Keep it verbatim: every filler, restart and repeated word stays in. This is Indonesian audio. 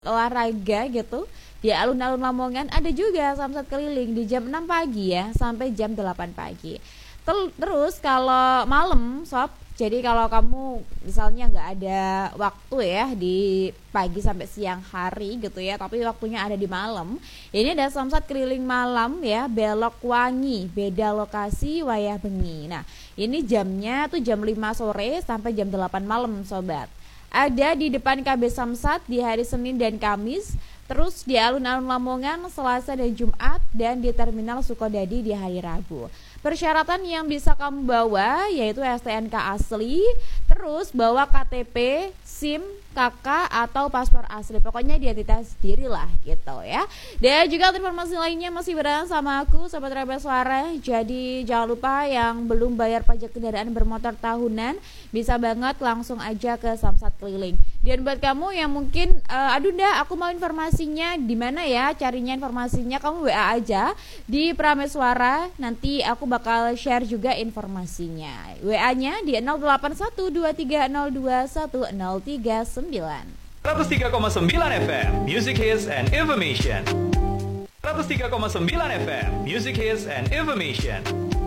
olahraga gitu di alun-alun Lamongan, ada juga samsat keliling di jam enam pagi ya sampai jam delapan pagi. Tel- Terus kalau malam sob, jadi kalau kamu misalnya nggak ada waktu ya di pagi sampai siang hari gitu ya, tapi waktunya ada di malam, ini ada samsat keliling malam ya, Belok Wangi, beda lokasi wayah bengi. Nah ini jamnya tuh jam lima sore sampai jam delapan malam sobat. Ada di depan K B Samsat di hari Senin dan Kamis, terus di alun-alun Lamongan Selasa dan Jumat, dan di Terminal Sukodadi di hari Rabu. Persyaratan yang bisa kamu bawa yaitu S T N K asli, terus bawa K T P, SIM, K K atau paspor asli. Pokoknya identitas diri lah gitu ya. Dan juga informasi lainnya masih berada sama aku Sobat Rebel Suara. Jadi jangan lupa yang belum bayar pajak kendaraan bermotor tahunan, bisa banget langsung aja ke Samsat keliling. Dan buat kamu yang mungkin uh, aduh dah aku mau informasinya di mana ya carinya informasinya, kamu W A aja di Prameswara, nanti aku bakal share juga informasinya. W A-nya di nol delapan satu dua tiga nol dua satu nol tiga sembilan. seratus tiga koma sembilan F M Music Hits and Information. seratus tiga koma sembilan F M Music Hits and Information.